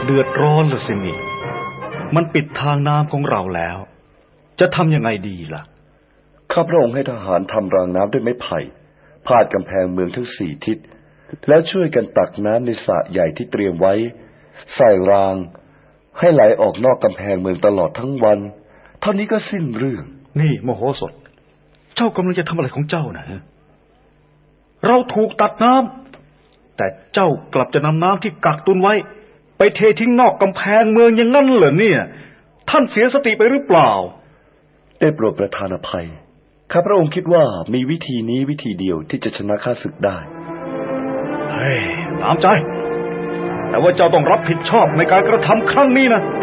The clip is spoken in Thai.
เดือดร้อนละสินี่มันปิดทางน้ำของเราแล้วจะทำยังไงดีล่ะข้าพระองค์ให้ทหารทำรางน้ำด้วยไม้ไผ่พาดกำแพงเมืองทั้ง4 ทิศแล้วช่วยกันตักน้ำในสระใหญ่ที่เตรียมไว้ใส่รางให้ไหลออกนอกกำแพงเมืองตลอดทั้งวันเท่านี้ก็สิ้นเรื่องนี่มโหสถเจ้ากำลังจะทำอะไรของเจ้านะเราถูกตัดน้ำแต่เจ้ากลับจะนำน้ำที่กักตุนไว้ไปเททิ้งนอกกำแพงเมืองอย่างนั้นเหรอเนี่ยท่านเสียสติไปหรือเปล่าได้โปรดประทานอภัยข้าพระองค์คิดว่ามีวิธีนี้วิธีเดียวที่จะชนะข้าศึกได้เฮ้ยตามใจแต่ว่าเจ้าต้องรับผิดชอบในการกระทำครั้งนี้นะ